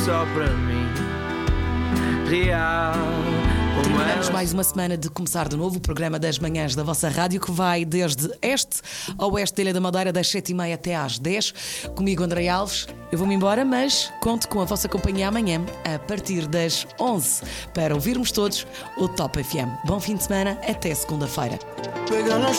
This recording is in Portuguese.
só para mim. Real. Terminamos mais uma semana de começar de novo o programa das manhãs da vossa rádio, que vai desde este a oeste da Ilha da Madeira, das 7h30 até às 10. Comigo, André Alves. Eu vou-me embora, mas conto com a vossa companhia amanhã, a partir das 11, para ouvirmos todos o Top FM. Bom fim de semana, até segunda-feira.